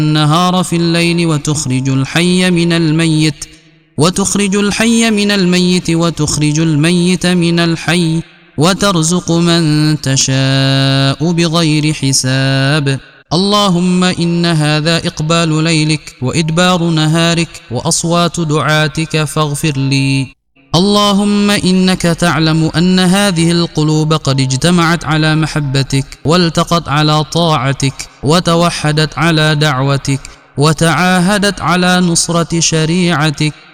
النهار في الليل وتخرج الحي من الميت وتخرج الميت من الحي وترزق من تشاء بغير حساب. اللهم إن هذا إقبال ليلك وإدبار نهارك وأصوات دعاتك فاغفر لي. اللهم إنك تعلم أن هذه القلوب قد اجتمعت على محبتك والتقت على طاعتك وتوحدت على دعوتك وتعاهدت على نصرة شريعتك،